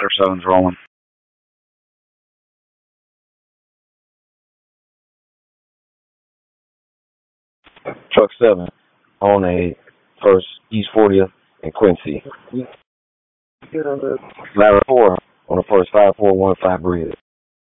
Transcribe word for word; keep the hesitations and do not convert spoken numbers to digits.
Ladder seven's rolling. Truck seven on a first East fortieth and Quincy. Ladder four on the first five four one five bridge.